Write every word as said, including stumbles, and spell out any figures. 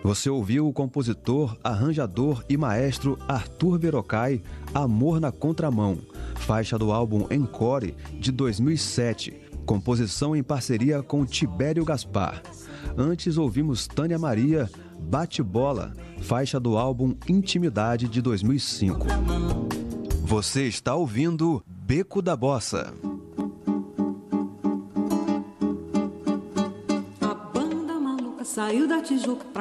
Você ouviu o compositor, arranjador e maestro Arthur Verocai, Amor na Contramão, faixa do álbum Encore de dois mil e sete, composição em parceria com Tibério Gaspar. Antes ouvimos Tânia Maria, Bate Bola, faixa do álbum Intimidade de dois mil e cinco. Você está ouvindo Beco da Bossa. A banda maluca saiu da Tijuca pra